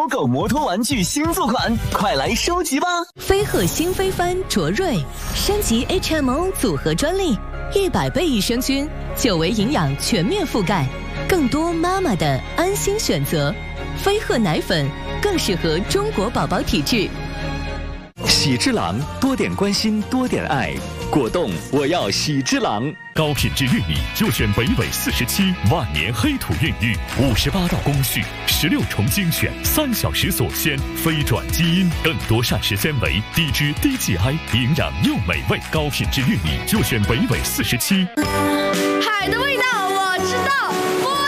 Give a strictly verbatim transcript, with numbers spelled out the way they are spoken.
猫狗摩托玩具新作款，快来收集吧！ 飞鹤新飞帆卓瑞升级 H M O 组合专利，一百倍益生菌，久维营养全面覆盖，更多妈妈的安心选择。飞鹤奶粉更适合中国宝宝体质。 喜之郎，多点关心，多点爱。果冻，我要喜之郎。 高品质玉米就选北纬四十七万年黑土孕育，五十八道工序，十六重精选，三小时锁鲜，非转基因，更多膳食纤维，低脂低 G I， 营养又美味。高品质玉米就选北纬四十七。 海的味道我知道。